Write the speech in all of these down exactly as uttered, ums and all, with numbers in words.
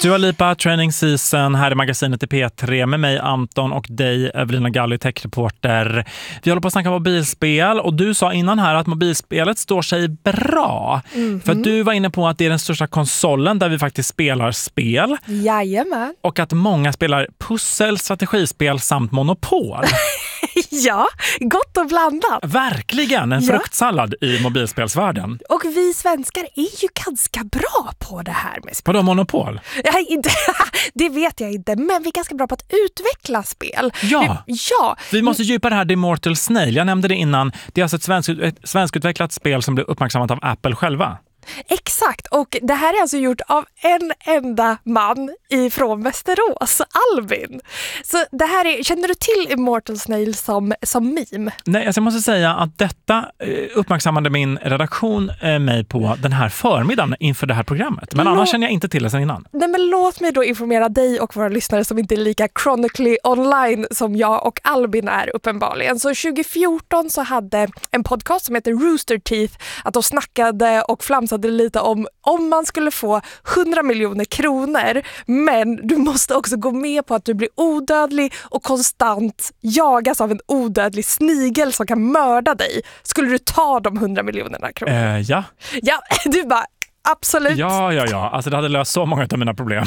Dua Lipa, Training Season, här i magasinet i P tre med mig Anton och dig Evelina Galli, techreporter. Vi håller på att snacka mobilspel och du sa innan här att mobilspelet står sig bra. Mm-hmm. För att du var inne på att det är den största konsolen där vi faktiskt spelar spel. Jajamän. Och att många spelar pussel, strategispel samt Monopol. Ja, gott och blandat. Verkligen, en ja. fruktsallad i mobilspelsvärlden. Och vi svenskar är ju ganska bra på det här med spel. Vadå Monopol? Ja, inte, det vet jag inte, men vi är ganska bra på att utveckla spel. Ja, vi, ja. vi måste djupa det här The Immortal Snail. Jag nämnde det innan. Det är alltså ett, svensk, ett svenskutvecklat spel som blev uppmärksammat av Apple själva. Exakt, och det här är alltså gjort av en enda man ifrån Västerås, Albin. Så det här är, känner du till Immortal Snail som, som meme? Nej, alltså jag måste säga att detta uppmärksammade min redaktion mig på den här förmiddagen inför det här programmet. Men Lå- annars känner jag inte till det sedan innan. Nej, men låt mig då informera dig och våra lyssnare som inte är lika chronically online som jag och Albin är uppenbarligen. Så tjugo fjorton så hade en podcast som heter Rooster Teeth att de snackade och flamsade lite om om man skulle få hundra miljoner kronor, men du måste också gå med på att du blir odödlig och konstant jagas av en odödlig snigel som kan mörda dig. Skulle du ta de hundra miljonerna kronor? Eh, ja. Ja, du bara absolut. Ja, ja, ja. Alltså det hade löst så många av mina problem.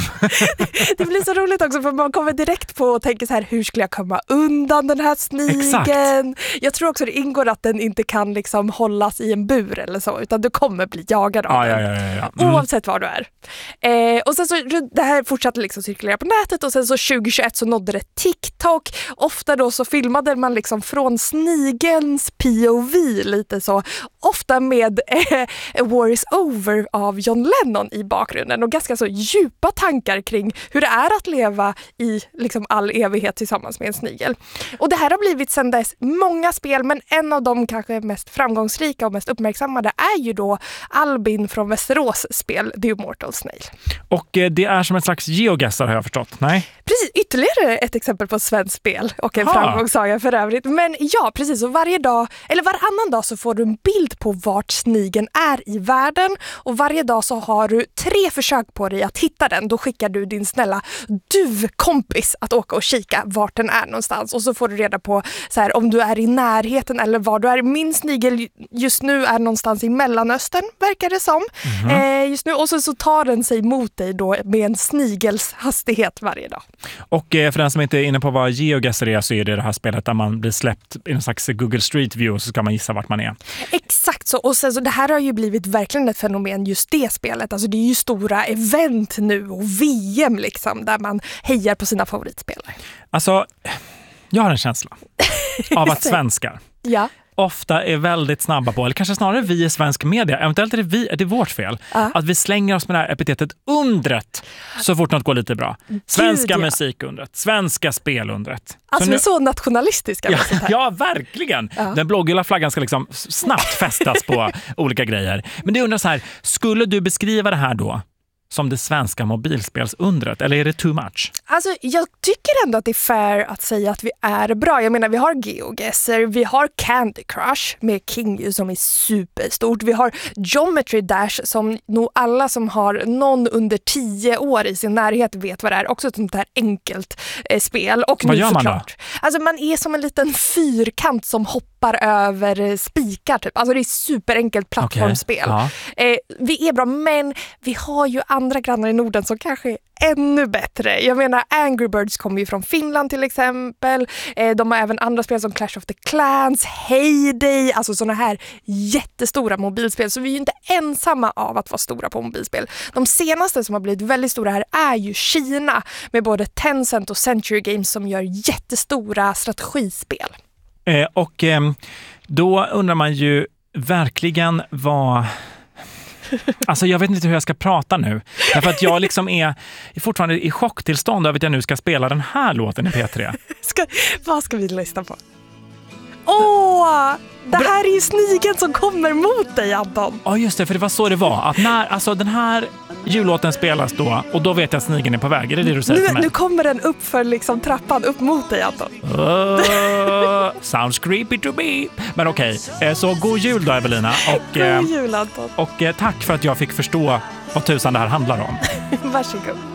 Det blir så roligt också för man kommer direkt på och tänker så här, hur skulle jag komma undan den här snigeln? Exakt. Jag tror också det ingår att den inte kan liksom hållas i en bur eller så, utan du kommer bli jagad av ja, den. Ja, ja, ja. Mm. Oavsett var du är. Eh, och sen så, det här fortsatte liksom cirkulera på nätet och sen så tjugo tjugoett så nådde det TikTok. Ofta då så filmade man liksom från snigelns P O V lite så. Ofta med eh, War is over av John Lennon i bakgrunden och ganska så djupa tankar kring hur det är att leva i liksom all evighet tillsammans med en snigel. Och det här har blivit sedan dess många spel, men en av de kanske mest framgångsrika och mest uppmärksammade är ju då Albin från Västerås spel The Immortal Snail. Och eh, det är som en slags geoguessar har jag förstått, nej? Precis, ytterligare ett exempel på ett svenskt spel och en ha. framgångssaga för övrigt. Men ja, precis, och varje dag, eller varannan dag så får du en bild på vart snigeln är i världen och varje dag så har du tre försök på dig att hitta den. Då skickar du din snälla duvkompis att åka och kika vart den är någonstans och så får du reda på så här, om du är i närheten eller var du är. Min snigel just nu är någonstans i Mellanöstern, verkar det som. Mm-hmm. Eh, just nu, och så, så tar den sig mot dig då med en snigels hastighet varje dag. Och eh, för den som inte är inne på vad geoguessar är så är det det här spelet där man blir släppt i en slags Google Street View och så ska man gissa vart man är. Exakt så, och sen så det här har ju blivit verkligen ett fenomen just det spelet. Alltså det är ju stora event nu och V M liksom där man hejar på sina favoritspelare. Alltså, jag har en känsla av att svenskar ja. ofta är väldigt snabba på, eller kanske snarare vi i svensk media, eventuellt är det, vi, är det vårt fel, uh. att vi slänger oss med det här epitetet undret så fort något går lite bra. Svenska Gud, ja. musikundret, svenska spelundret. Alltså så vi är så nationalistiska. Ja, ja verkligen. Uh. Den blågula flaggan ska liksom snabbt fästas på olika grejer. Men det undrar så här, skulle du beskriva det här då som det svenska mobilspelsundret, eller är det too much? Alltså, jag tycker ändå att det är fair att säga att vi är bra. Jag menar, vi har GeoGuessr, vi har Candy Crush med King som är superstort. Vi har Geometry Dash som nog alla som har någon under tio år i sin närhet vet vad det är. Också ett sånt här enkelt eh, spel. Och vad nu gör man såklart, då? Alltså man är som en liten fyrkant som hoppar över spikar typ. Alltså det är superenkelt plattformsspel. Okay. Ja. Eh, vi är bra, men vi har ju andra grannar i Norden som kanske är ännu bättre. Jag menar, Angry Birds kommer ju från Finland till exempel. Eh, de har även andra spel som Clash of the Clans, Heyday, alltså såna här jättestora mobilspel. Så vi är ju inte ensamma av att vara stora på mobilspel. De senaste som har blivit väldigt stora här är ju Kina med både Tencent och Century Games som gör jättestora strategispel. Eh, och eh, då undrar man ju verkligen vad... Alltså jag vet inte hur jag ska prata nu. Därför att jag liksom är fortfarande i chocktillstånd över att jag nu ska spela den här låten i P tre. Ska, vad ska vi lyssna på? Åh! Det här är ju snigeln som kommer mot dig, Anton. Ja, just det, för det var så det var. Att när, alltså den här jullåten spelas då, och då vet jag att snigeln är på väg. Är det det du säger nu, till mig? Nu kommer den upp för liksom trappan upp mot dig, Anton. Uh, sounds creepy to me. Men okej, okay. Så god jul då, Evelina. Och, god jul, Anton. Och, och tack för att jag fick förstå vad tusan det här handlar om. Varsågod.